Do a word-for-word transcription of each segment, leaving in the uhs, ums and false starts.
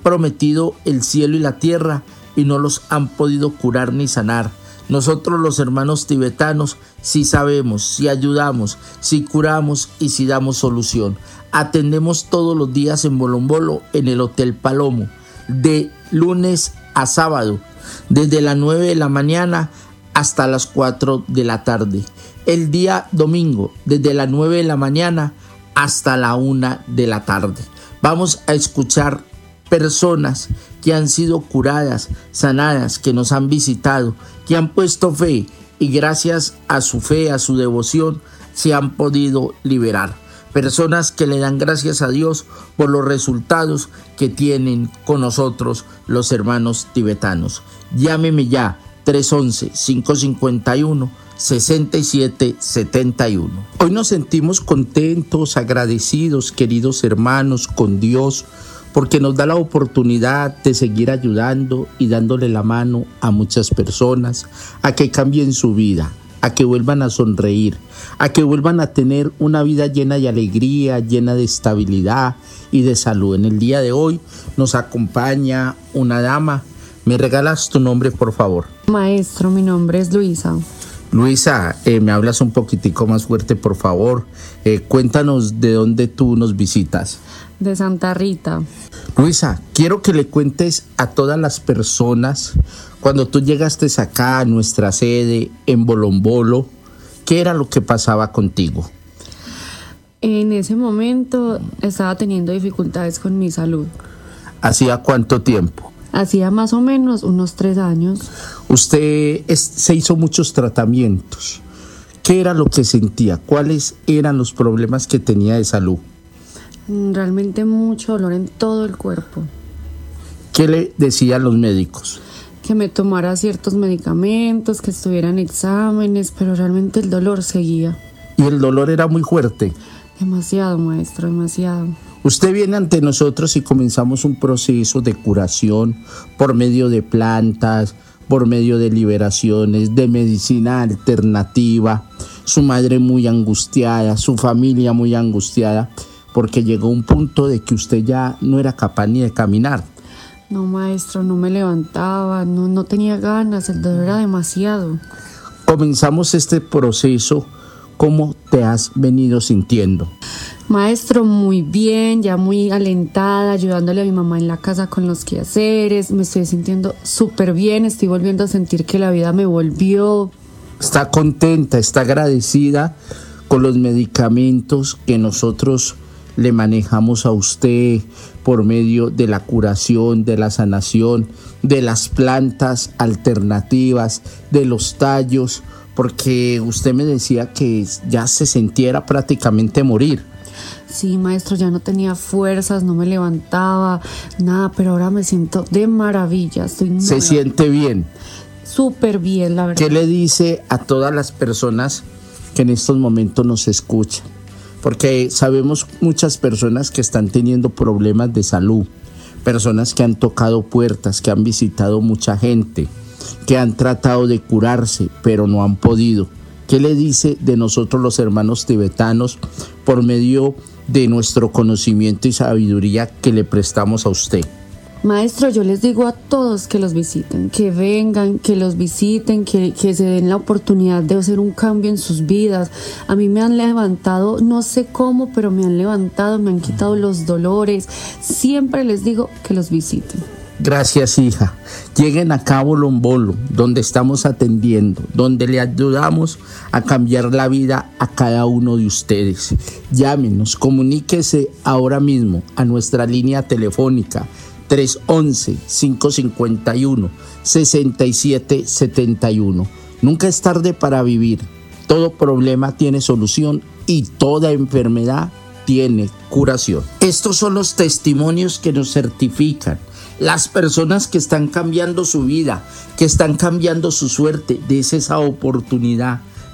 prometido el cielo y la tierra y no los han podido curar ni sanar. Nosotros los hermanos tibetanos sí sabemos, sí ayudamos, sí curamos y sí damos solución. Atendemos todos los días en Bolombolo, en el Hotel Palomo, de lunes a sábado, desde las nueve de la mañana hasta las cuatro de la tarde. El día domingo, desde las nueve de la mañana hasta la una de la tarde. Vamos a escuchar personas que han sido curadas, sanadas, que nos han visitado, que han puesto fe y gracias a su fe, a su devoción, se han podido liberar. Personas que le dan gracias a Dios por los resultados que tienen con nosotros los hermanos tibetanos. Llámeme ya, tres once, cinco cincuenta y uno, sesenta y siete setenta y uno. Hoy nos sentimos contentos, agradecidos, queridos hermanos, con Dios, porque nos da la oportunidad de seguir ayudando y dándole la mano a muchas personas a que cambien su vida, a que vuelvan a sonreír, a que vuelvan a tener una vida llena de alegría, llena de estabilidad y de salud. En el día de hoy nos acompaña una dama. ¿Me regalas tu nombre, por favor? Maestro, mi nombre es Luisa. Luisa, eh, me hablas un poquitico más fuerte, por favor. Eh, cuéntanos de dónde tú nos visitas. De Santa Rita. Luisa, quiero que le cuentes a todas las personas, cuando tú llegaste acá a nuestra sede en Bolombolo, ¿qué era lo que pasaba contigo? En ese momento estaba teniendo dificultades con mi salud. ¿Hacía cuánto tiempo? Hacía más o menos unos tres años. Usted es, se hizo muchos tratamientos. ¿Qué era lo que sentía? ¿Cuáles eran los problemas que tenía de salud? Realmente mucho dolor en todo el cuerpo. ¿Qué le decían los médicos? Que me tomara ciertos medicamentos, que estuviera en exámenes, pero realmente el dolor seguía. ¿Y el dolor era muy fuerte? Demasiado, maestro, demasiado. Usted viene ante nosotros y comenzamos un proceso de curación por medio de plantas, por medio de liberaciones, de medicina alternativa. Su madre muy angustiada, su familia muy angustiada, porque llegó un punto de que usted ya no era capaz ni de caminar. No, maestro, no me levantaba, no, no tenía ganas, el dolor era demasiado. Comenzamos este proceso. ¿Cómo te has venido sintiendo? Maestro, muy bien, ya muy alentada, ayudándole a mi mamá en la casa con los quehaceres. Me estoy sintiendo súper bien, estoy volviendo a sentir que la vida me volvió. Está contenta, está agradecida con los medicamentos que nosotros le manejamos a usted por medio de la curación, de la sanación, de las plantas alternativas, de los tallos, porque usted me decía que ya se sintiera prácticamente morir. Sí, maestro, ya no tenía fuerzas, no me levantaba, nada, pero ahora me siento de maravilla. Estoy ¿Se siente bien? Súper bien, la verdad. ¿Qué le dice a todas las personas que en estos momentos nos escuchan? Porque sabemos muchas personas que están teniendo problemas de salud, personas que han tocado puertas, que han visitado mucha gente, que han tratado de curarse, pero no han podido. ¿Qué le dice de nosotros los hermanos tibetanos por medio de nuestro conocimiento y sabiduría que le prestamos a usted? Maestro, yo les digo a todos que los visiten, que vengan, que los visiten, que, que se den la oportunidad de hacer un cambio en sus vidas. A mí me han levantado, no sé cómo, pero me han levantado, me han quitado los dolores. Siempre les digo que los visiten. Gracias, hija. Lleguen acá a Bolombolo, donde estamos atendiendo, donde le ayudamos a cambiar la vida a cada uno de ustedes. Llámenos, comuníquese ahora mismo a nuestra línea telefónica tres once, cinco cincuenta y uno, sesenta y siete setenta y uno. Nunca es tarde para vivir. Todo problema tiene solución y toda enfermedad tiene curación. Estos son los testimonios que nos certifican. Las personas que están cambiando su vida, que están cambiando su suerte, des esa oportunidad.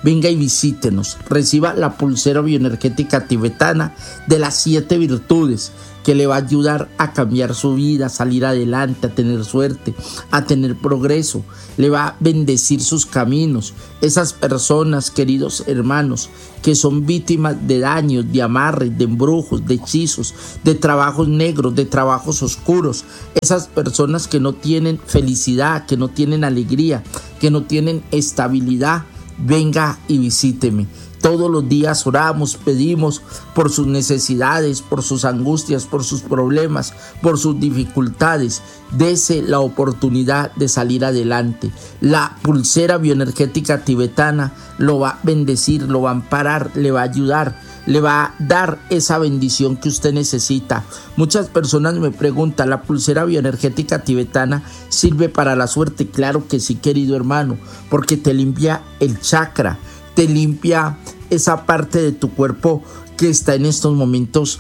venga y visítenos. Reciba la pulsera bioenergética tibetana de las siete virtudes, que le va a ayudar a cambiar su vida, a salir adelante, a tener suerte, a tener progreso. Le va a bendecir sus caminos. Esas personas, queridos hermanos, que son víctimas de daños, de amarres, de embrujos, de hechizos, de trabajos negros, de trabajos oscuros. Esas personas que no tienen felicidad, que no tienen alegría, que no tienen estabilidad, venga y visíteme. Todos los días oramos, pedimos por sus necesidades, por sus angustias, por sus problemas, por sus dificultades. Dese la oportunidad de salir adelante. La pulsera bioenergética tibetana lo va a bendecir, lo va a amparar, le va a ayudar, le va a dar esa bendición que usted necesita. Muchas personas me preguntan, ¿la pulsera bioenergética tibetana sirve para la suerte? Claro que sí, querido hermano, porque te limpia el chakra, te limpia esa parte de tu cuerpo que está en estos momentos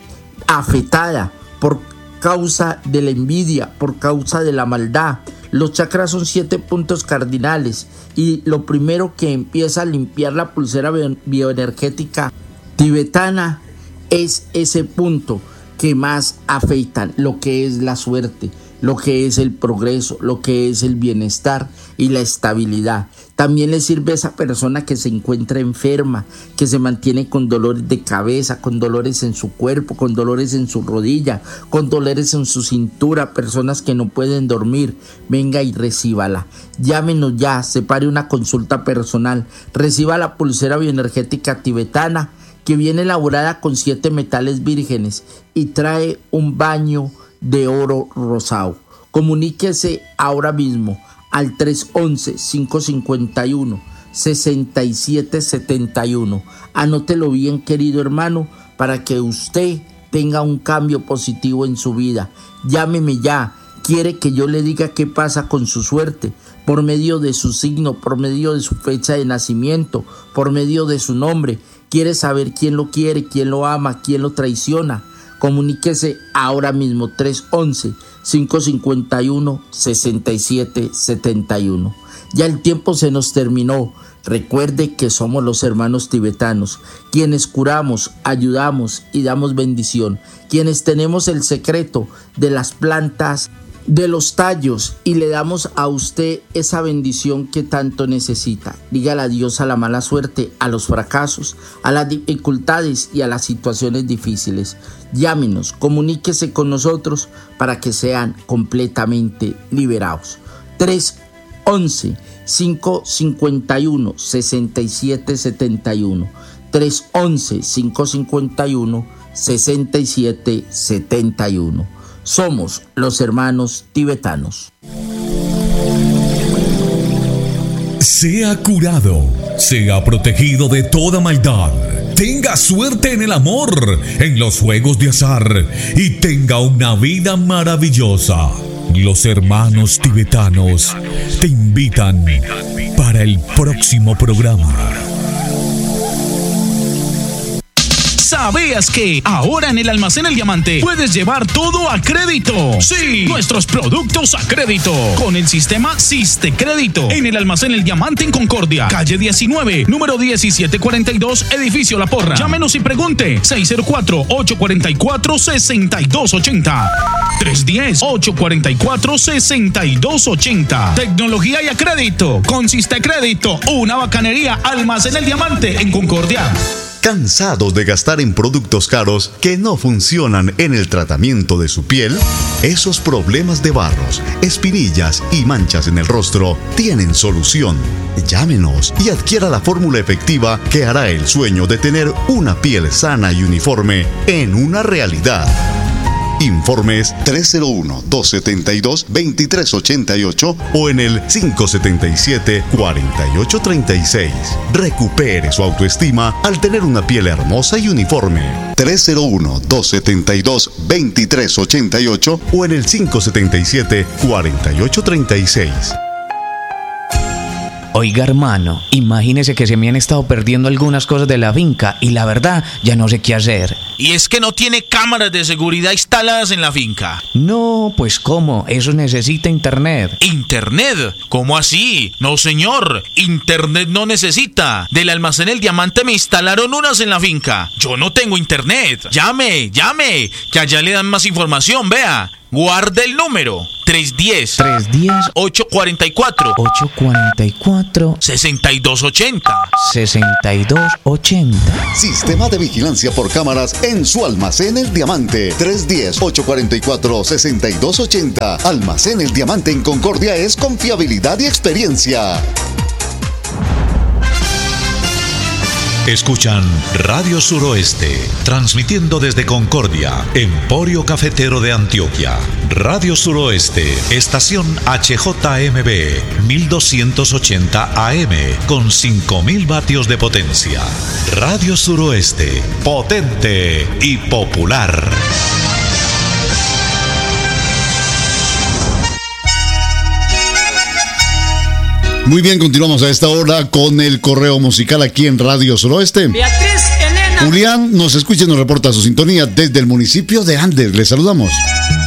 afectada por causa de la envidia, por causa de la maldad. Los chakras son siete puntos cardinales y lo primero que empieza a limpiar la pulsera bioenergética tibetana es ese punto que más afectan, lo que es la suerte, lo que es el progreso, lo que es el bienestar y la estabilidad. También le sirve a esa persona que se encuentra enferma, que se mantiene con dolores de cabeza, con dolores en su cuerpo, con dolores en su rodilla, con dolores en su cintura, personas que no pueden dormir. Venga y recíbala. Llámenos ya, separe una consulta personal. Reciba la pulsera bioenergética tibetana, que viene elaborada con siete metales vírgenes y trae un baño de oro rosado. Comuníquese ahora mismo al tres once, cinco cincuenta y uno, sesenta y siete setenta y uno. Anótelo bien, querido hermano, para que usted tenga un cambio positivo en su vida. Llámeme ya. Quiere que yo le diga qué pasa con su suerte, por medio de su signo, por medio de su fecha de nacimiento, por medio de su nombre. Quiere saber quién lo quiere, quién lo ama, quién lo traiciona. Comuníquese ahora mismo tres once, cinco cincuenta y uno, sesenta y siete setenta y uno. Ya el tiempo se nos terminó. Recuerde que somos los hermanos tibetanos, quienes curamos, ayudamos y damos bendición, quienes tenemos el secreto de las plantas, de los tallos, y le damos a usted esa bendición que tanto necesita. Dígale adiós a la mala suerte, a los fracasos, a las dificultades y a las situaciones difíciles. Llámenos, comuníquese con nosotros para que sean completamente liberados. tres once, cinco cincuenta y uno, sesenta y siete setenta y uno. tres once, cinco cincuenta y uno, sesenta y siete setenta y uno. Somos los hermanos tibetanos. Sea curado, sea protegido de toda maldad, tenga suerte en el amor, en los juegos de azar y tenga una vida maravillosa. Los hermanos tibetanos te invitan para el próximo programa. ¿Sabías que ahora en el Almacén El Diamante puedes llevar todo a crédito? Sí, nuestros productos a crédito con el sistema Siste Crédito en el Almacén El Diamante en Concordia, calle diecinueve, número diecisiete cuarenta y dos, edificio La Porra. Llámenos y pregunte seis cero cuatro, ocho cuatro cuatro, seis dos ocho cero, tres uno cero, ocho cuatro cuatro, seis dos ocho cero. Tecnología y a crédito con Siste Crédito, una bacanería. Almacén El Diamante en Concordia. ¿Cansados de gastar en productos caros que no funcionan en el tratamiento de su piel? Esos problemas de barros, espinillas y manchas en el rostro tienen solución. Llámenos y adquiera la fórmula efectiva que hará el sueño de tener una piel sana y uniforme en una realidad. Informes tres cero uno, dos siete dos, dos tres ocho ocho o en el cinco siete siete, cuatro ocho tres seis. Recupere su autoestima al tener una piel hermosa y uniforme. tres cero uno, dos siete dos, dos tres ocho ocho o en el cinco siete siete, cuatro ocho tres seis. Oiga, hermano, imagínese que se me han estado perdiendo algunas cosas de la finca y la verdad ya no sé qué hacer. Y es que no tiene cámaras de seguridad instaladas en la finca. No, pues ¿cómo? Eso necesita internet. ¿Internet? ¿Cómo así? No, señor. Internet no necesita. Del almacén El Diamante me instalaron unas en la finca. Yo no tengo internet. Llame, llame, que allá le dan más información, vea. Guarde el número. tres uno cero. tres uno cero. ocho cuatro cuatro. ocho cuatro cuatro. seis dos ocho cero. seis dos ocho cero. Sistema de vigilancia por cámaras en su almacén El Diamante. tres uno cero, ocho cuatro cuatro, seis dos ocho cero. Almacén El Diamante en Concordia es confiabilidad y experiencia. Escuchan Radio Suroeste, transmitiendo desde Concordia, Emporio Cafetero de Antioquia. Radio Suroeste, estación H J M B, mil doscientos ochenta A M, con cinco mil vatios de potencia. Radio Suroeste, potente y popular. Muy bien, continuamos a esta hora con el correo musical aquí en Radio Suroeste. Beatriz Elena Julián nos escucha y nos reporta su sintonía desde el municipio de Ander. Le saludamos.